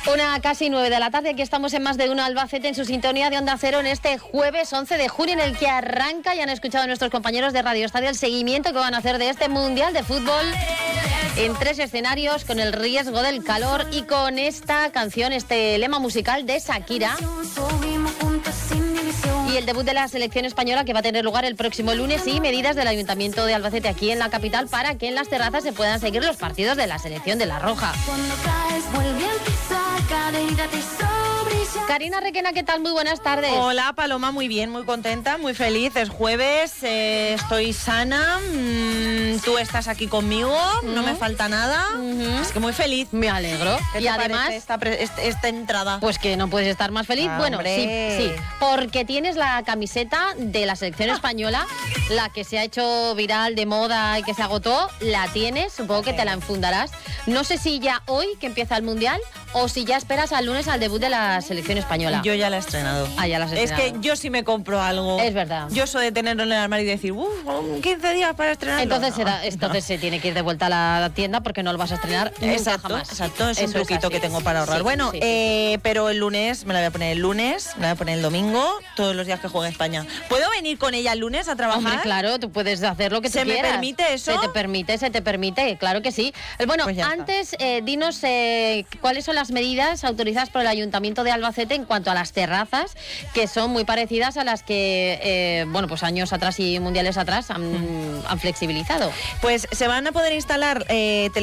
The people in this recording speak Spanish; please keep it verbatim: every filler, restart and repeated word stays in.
Una casi nueve de la tarde, aquí estamos en Más de Uno Albacete, en su sintonía de Onda Cero, en este jueves once de junio, en el que arranca, y han escuchado nuestros compañeros de Radio Estadio el seguimiento que van a hacer de este Mundial de Fútbol en tres escenarios, con el riesgo del calor y con esta canción, este lema musical de Shakira. Y el debut de la selección española, que va a tener lugar el próximo lunes, y medidas del Ayuntamiento de Albacete aquí en la capital para que en las terrazas se puedan seguir los partidos de la selección de La Roja. Karina Requena, ¿qué tal? Muy buenas tardes. Hola, Paloma, muy bien, muy contenta, muy feliz. Es jueves, eh, estoy sana, mmm, tú estás aquí conmigo, uh-huh. no me falta nada. Uh-huh. Es que muy feliz. Me alegro. ¿Qué y te además esta, esta, esta entrada? Pues que no puedes estar más feliz. Ah, bueno, hombre. sí, sí, porque tienes la camiseta de la selección española, la que se ha hecho viral, de moda y que se agotó. La tienes, supongo que te la enfundarás. No sé si ya hoy, que empieza el Mundial, o si ya esperas al lunes al debut de la selección española. Yo ya la he estrenado. Ah, ya la has estrenado. Es que yo sí me compro algo. Es verdad. Yo soy de tenerlo en el armario y decir, uff, quince días para estrenarlo. Entonces, no, será, entonces no. se tiene que ir de vuelta a la tienda porque no lo vas a estrenar nunca exacto, jamás. Exacto, es Eso un truquito es que tengo para ahorrar. Sí, bueno, sí, eh, sí. pero el lunes, me la voy a poner el lunes, me la voy a poner el domingo, todos los días que juegue España. ¿Puedo venir con ella el lunes a trabajar? Hombre, claro, tú puedes hacer lo que tú ¿Se quieras. me permite eso? Se te permite, se te permite, claro que sí. Bueno, pues antes, eh, dinos eh, cuáles son las medidas autorizadas por el Ayuntamiento de Albacete en cuanto a las terrazas, que son muy parecidas a las que, eh, bueno, pues años atrás y mundiales atrás han, mm. han flexibilizado. Pues se van a poder instalar eh,